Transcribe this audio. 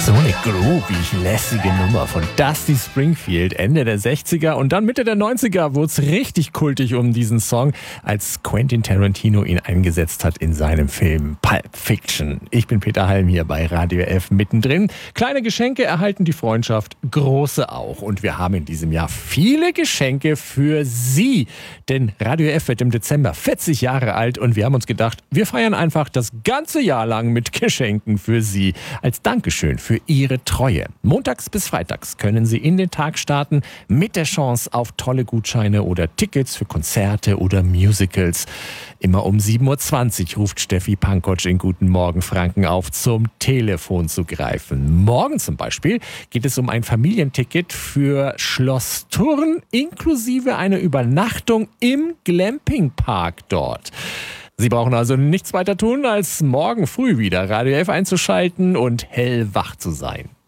So eine groovig lässige Nummer von Dusty Springfield, Ende der 60er und dann Mitte der 90er wurde es richtig kultig um diesen Song, als Quentin Tarantino ihn eingesetzt hat in seinem Film Pulp Fiction. Ich bin Peter Halm hier bei Radio F mittendrin. Kleine Geschenke erhalten die Freundschaft, große auch. Und wir haben in diesem Jahr viele Geschenke für Sie. Denn Radio F wird im Dezember 40 Jahre alt und wir haben uns gedacht, wir feiern einfach das ganze Jahr lang mit Geschenken für Sie. Als Dankeschön für Ihre Treue. Montags bis freitags können Sie in den Tag starten mit der Chance auf tolle Gutscheine oder Tickets für Konzerte oder Musicals. Immer um 7.20 Uhr ruft Steffi Pankotsch in Guten Morgen Franken auf, zum Telefon zu greifen. Morgen zum Beispiel geht es um ein Familienticket für Schloss Thurn inklusive einer Übernachtung im Glampingpark dort. Sie brauchen also nichts weiter tun, als morgen früh wieder Radio F einzuschalten und hellwach zu sein.